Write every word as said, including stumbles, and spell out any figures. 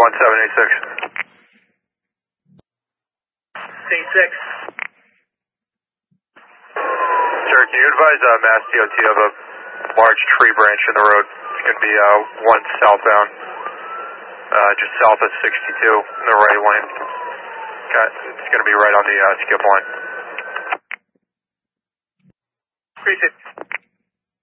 one seven eight six. eight six. Sir, can you advise uh, Mass D O T of a large tree branch in the road? It's going to be uh, one southbound, uh, just south of sixty-two in the right lane. Got, it's going to be right on the uh, skip line. Appreciate it.